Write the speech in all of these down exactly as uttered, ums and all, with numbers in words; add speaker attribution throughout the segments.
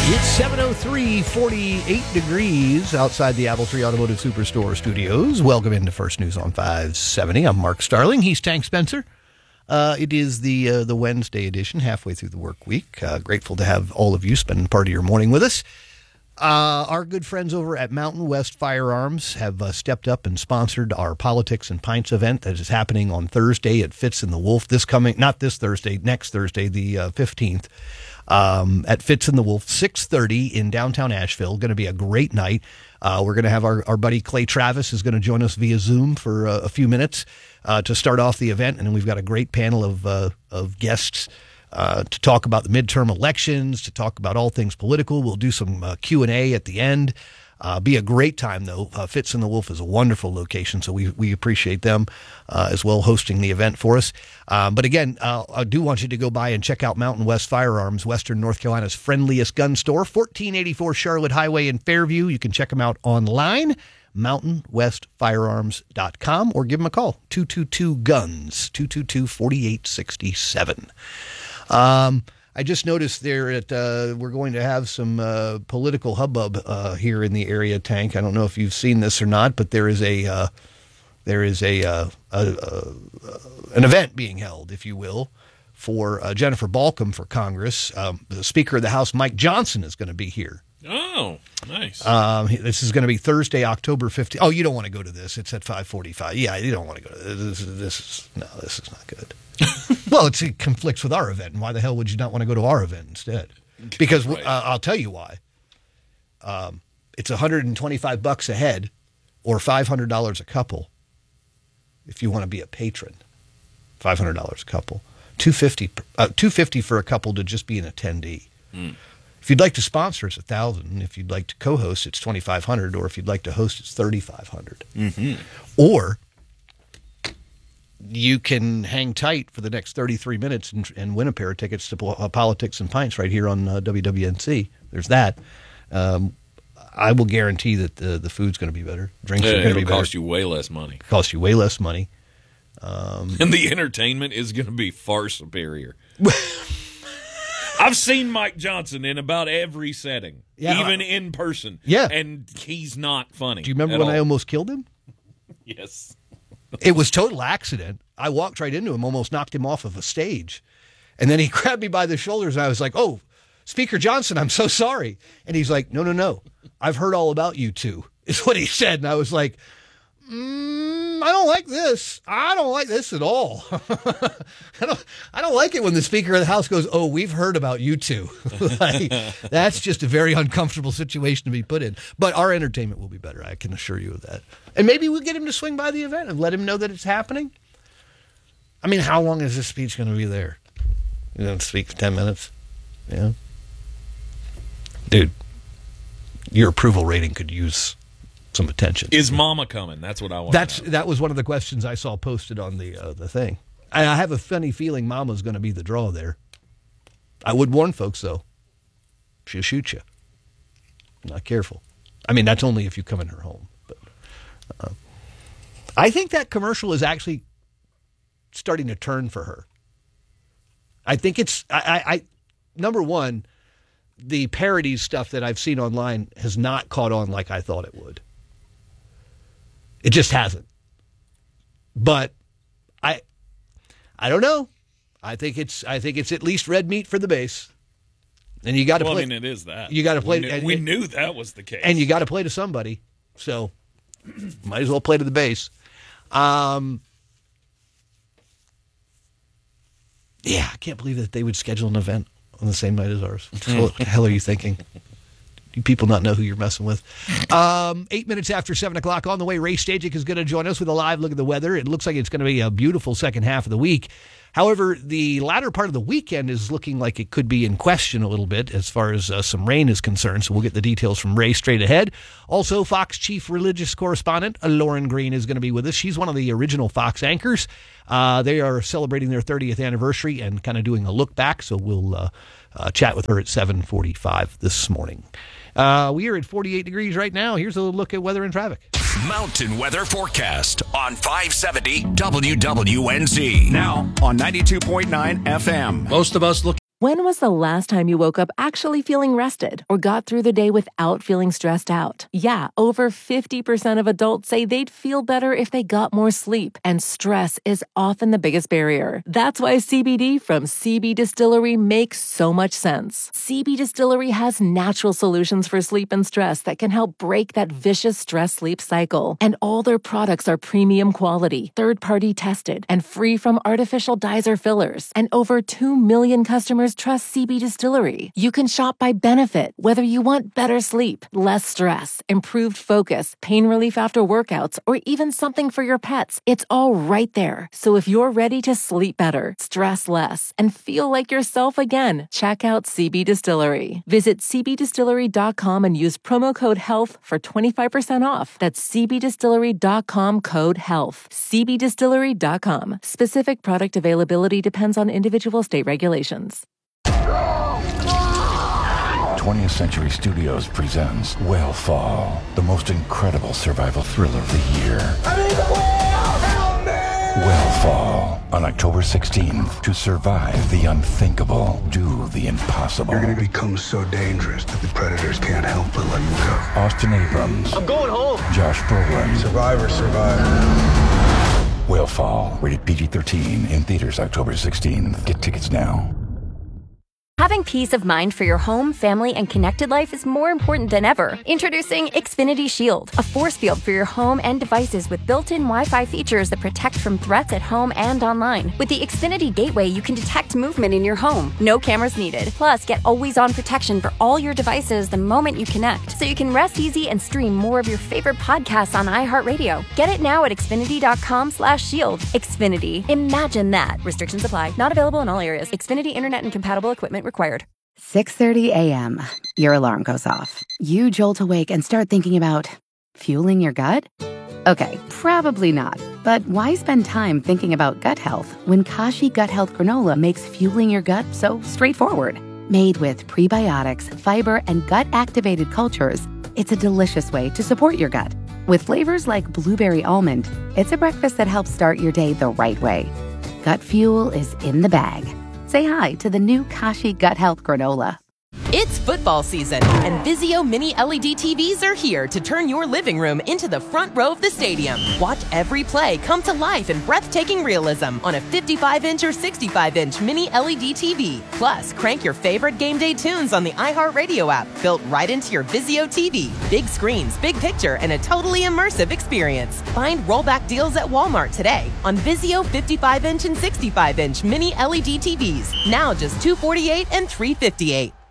Speaker 1: It's seven oh three, forty-eight degrees outside the Apple Tree Automotive Superstore studios. Welcome into First News on five seventy. I'm Mark Starling. He's Tank Spencer. Uh, it is the uh, the Wednesday edition, halfway through the work week. Uh, grateful to have all of you spend part of your morning with us. Uh, our good friends over at Mountain West Firearms have uh, stepped up and sponsored our Politics and Pints event that is happening on Thursday at Fitz and the Wolf. This coming, not this Thursday, next Thursday, the uh, fifteenth. Um, at Fitz and the Wolf, six thirty in downtown Asheville. Going to be a great night. Uh, we're going to have our, our buddy Clay Travis is going to join us via Zoom for uh, a few minutes uh, to start off the event. And then we've got a great panel of, uh, of guests uh, to talk about the midterm elections, to talk about all things political. We'll do some uh, Q and A at the end. Uh, be a great time, though. Uh, Fitz and the Wolf is a wonderful location, so we we appreciate them uh, as well hosting the event for us. Um, but again, uh, I do want you to go by and check out Mountain West Firearms, Western North Carolina's friendliest gun store, fourteen eighty-four Charlotte Highway in Fairview. You can check them out online, mountain west firearms dot com, or give them a call, two two two guns, two two two, four eight six seven. Um... I just noticed there at uh, we're going to have some uh, political hubbub uh, here in the area, Tank. I don't know if you've seen this or not, but there is a uh, there is a, uh, a, a, a an event being held, if you will, for uh, Jennifer Balcom for Congress. Um, the Speaker of the House, Mike Johnson, is going to be here.
Speaker 2: Oh, nice.
Speaker 1: Um, this is going to be Thursday, October fifteenth. Oh, you don't want to go to this. It's at five forty-five. Yeah, you don't want to go to this. This, this is, no, this is not good. Well, it's, it conflicts with our event, and why the hell would you not want to go to our event instead? Because right. uh, I'll tell you why. Um, it's one hundred twenty-five bucks a head, or five hundred dollars a couple. If you want to be a patron, five hundred dollars a couple, two hundred fifty dollars uh, two hundred fifty dollars for a couple to just be an attendee. Mm. If you'd like to sponsor, it's one thousand dollars. If you'd like to co-host, it's twenty-five hundred dollars. Or if you'd like to host, it's thirty-five hundred dollars. Mm-hmm. Or you can hang tight for the next thirty-three minutes and, and win a pair of tickets to uh, Politics and Pints right here on uh, W W N C. There's that. Um, I will guarantee that the, the food's going to be better. Drinks
Speaker 2: yeah,
Speaker 1: are going to be better.
Speaker 2: It'll cost you way less money.
Speaker 1: Cost you way less money. Um,
Speaker 2: and the entertainment is going to be far superior. I've seen Mike Johnson in about every setting, yeah, even I, in person.
Speaker 1: Yeah.
Speaker 2: And he's not funny.
Speaker 1: Do you remember when
Speaker 2: all.
Speaker 1: I almost killed him?
Speaker 2: Yes.
Speaker 1: It was total accident. I walked right into him, almost knocked him off of a stage. And then he grabbed me by the shoulders, and I was like, oh, Speaker Johnson, I'm so sorry. And he's like, no, no, no. I've heard all about you two, is what he said. And I was like, mm, I don't like this. I don't like this at all. I don't I don't like it when the Speaker of the House goes, oh, we've heard about you two. Like, that's just a very uncomfortable situation to be put in. But our entertainment will be better. I can assure you of that. And maybe we'll get him to swing by the event and let him know that it's happening. I mean, how long is this speech going to be there? You know, speak for ten minutes? Yeah. Dude, your approval rating could use some attention.
Speaker 2: Is Mama coming? That's what I want
Speaker 1: That's
Speaker 2: to know.
Speaker 1: That was one of the questions I saw posted on the uh, the thing. And I have a funny feeling Mama's going to be the draw there. I would warn folks, though. She'll shoot you. Not careful. I mean, that's only if you come in her home. But uh, I think that commercial is actually starting to turn for her. I think it's, I, I, I number one, the parody stuff that I've seen online has not caught on like I thought it would. It just hasn't. But I I don't know. I think it's I think it's at least red meat for the base. And you got to
Speaker 2: well,
Speaker 1: play.
Speaker 2: I mean, it is that.
Speaker 1: You got to play.
Speaker 2: We, knew,
Speaker 1: and,
Speaker 2: we knew that was the case.
Speaker 1: And you got to play to somebody. So might as well play to the base. Um, yeah, I can't believe that they would schedule an event on the same night as ours. What the hell are you thinking? You people not know who you're messing with. Um, eight minutes after seven o'clock on the way, Ray Stajic is going to join us with a live look at the weather. It looks like it's going to be a beautiful second half of the week. However, the latter part of the weekend is looking like it could be in question a little bit as far as uh, some rain is concerned. So we'll get the details from Ray straight ahead. Also, Fox chief religious correspondent Lauren Green is going to be with us. She's one of the original Fox anchors. Uh, they are celebrating their thirtieth anniversary and kind of doing a look back. So we'll uh, uh, chat with her at seven forty-five this morning. Uh, we are at forty-eight degrees right now. Here's a look at weather and traffic.
Speaker 3: Mountain Weather Forecast on five seventy W W N Z.
Speaker 4: Now on ninety-two point nine F M.
Speaker 5: Most of us look
Speaker 4: When was the last time you woke up actually feeling rested or got through the day without feeling stressed out? Yeah, over fifty percent of adults say they'd feel better if they got more sleep, and stress is often the biggest barrier. That's why C B D from C B Distillery makes so much sense. C B Distillery has natural solutions for sleep and stress that can help break that vicious stress-sleep cycle. And all their products are premium quality, third-party tested, and free from artificial dyes or fillers. And over two million customers trust C B Distillery. You can shop by benefit, whether you want better sleep, less stress, improved focus, pain relief after workouts, or even something for your pets. It's all right there. So if you're ready to sleep better, stress less, and feel like yourself again, check out C B Distillery. Visit c b distillery dot com and use promo code HEALTH for twenty-five percent off. That's c b distillery dot com code HEALTH. c b distillery dot com. Specific product availability depends on individual state regulations.
Speaker 5: twentieth Century Studios presents Whale the most incredible survival thriller of the year. I need the whale! Help me! Whale on October sixteenth. To survive the unthinkable, do the impossible.
Speaker 6: You're going to become so dangerous that the predators can't help but let you go.
Speaker 5: Austin Abrams.
Speaker 7: I'm going home.
Speaker 5: Josh Brolin.
Speaker 6: Survivor, survivor.
Speaker 5: Whale, rated P G thirteen, in theaters October sixteenth. Get tickets now.
Speaker 8: Having peace of mind for your home, family, and connected life is more important than ever. Introducing Xfinity Shield, a force field for your home and devices with built-in Wi-Fi features that protect from threats at home and online. With the Xfinity Gateway, you can detect movement in your home. No cameras needed. Plus, get always-on protection for all your devices the moment you connect, so you can rest easy and stream more of your favorite podcasts on iHeartRadio. Get it now at xfinity dot com slash shield. Xfinity. Imagine that. Restrictions apply. Not available in all areas. Xfinity Internet and compatible equipment required.
Speaker 9: six thirty a.m. Your alarm goes off. You jolt awake and start thinking about fueling your gut? Okay, probably not. But why spend time thinking about gut health when Kashi Gut Health Granola makes fueling your gut so straightforward? Made with prebiotics, fiber, and gut-activated cultures, it's a delicious way to support your gut. With flavors like blueberry almond, it's a breakfast that helps start your day the right way. Gut fuel is in the bag. Say hi to the new Kashi Gut Health Granola.
Speaker 10: It's football season, and Vizio Mini L E D T Vs are here to turn your living room into the front row of the stadium. Watch every play come to life in breathtaking realism on a fifty-five inch or sixty-five inch Mini L E D T V. Plus, crank your favorite game day tunes on the iHeartRadio app, built right into your Vizio T V. Big screens, big picture, and a totally immersive experience. Find rollback deals at Walmart today on Vizio fifty-five inch and sixty-five inch Mini L E D T Vs. Now just two hundred forty-eight dollars and three hundred fifty-eight dollars.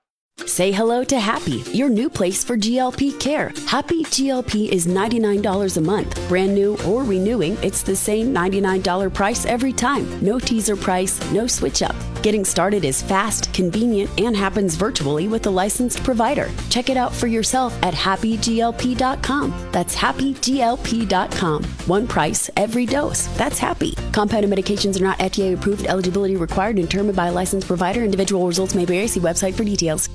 Speaker 11: Say hello to Happy, your new place for G L P care. Happy G L P is ninety-nine dollars a month. Brand new or renewing, it's the same ninety-nine dollars price every time. No teaser price, no switch up. Getting started is fast, convenient, and happens virtually with a licensed provider. Check it out for yourself at happy g l p dot com. That's happy g l p dot com. One price, every dose. That's Happy. Compounded medications are not F D A approved. Eligibility required and determined by a licensed provider. Individual results may vary. See website for details.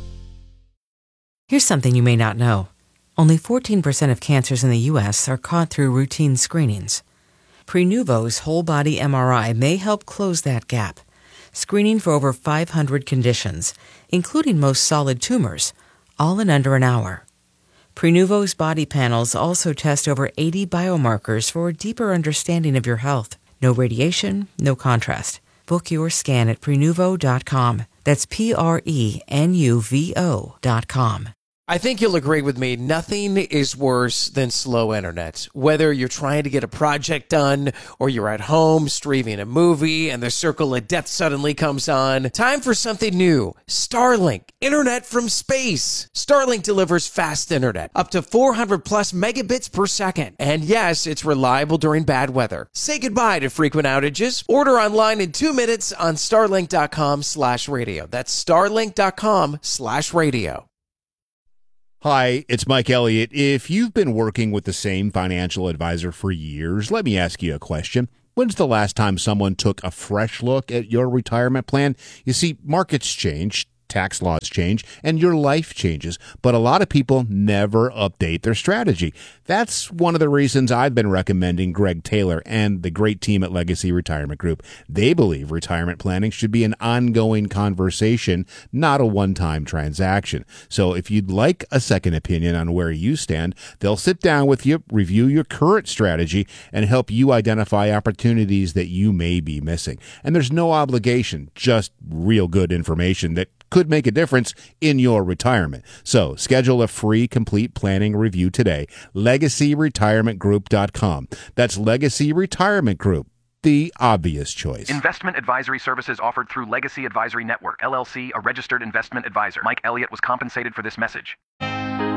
Speaker 12: Here's something you may not know. Only fourteen percent of cancers in the U S are caught through routine screenings. Prenuvo's whole-body M R I may help close that gap, screening for over five hundred conditions, including most solid tumors, all in under an hour. Prenuvo's body panels also test over eighty biomarkers for a deeper understanding of your health. No radiation, no contrast. Book your scan at prenuvo dot com. That's P R E N U V O dot com.
Speaker 13: I think you'll agree with me, nothing is worse than slow internet. Whether you're trying to get a project done or you're at home streaming a movie and the circle of death suddenly comes on, time for something new. Starlink, internet from space. Starlink delivers fast internet, up to four hundred plus megabits per second. And yes, it's reliable during bad weather. Say goodbye to frequent outages. Order online in two minutes on starlink dot com slash radio. That's starlink dot com slash radio.
Speaker 14: Hi, it's Mike Elliott. If you've been working with the same financial advisor for years, let me ask you a question. When's the last time someone took a fresh look at your retirement plan? You see, markets change, tax laws change, and your life changes. But a lot of people never update their strategy. That's one of the reasons I've been recommending Greg Taylor and the great team at Legacy Retirement Group. They believe retirement planning should be an ongoing conversation, not a one-time transaction. So if you'd like a second opinion on where you stand, they'll sit down with you, review your current strategy, and help you identify opportunities that you may be missing. And there's no obligation, just real good information that could make a difference in your retirement. So schedule a free complete planning review today. legacy retirement group dot com. That's Legacy Retirement Group, the obvious choice.
Speaker 7: Investment advisory services offered through Legacy Advisory Network, L L C, a registered investment advisor. Mike Elliott was compensated for this message.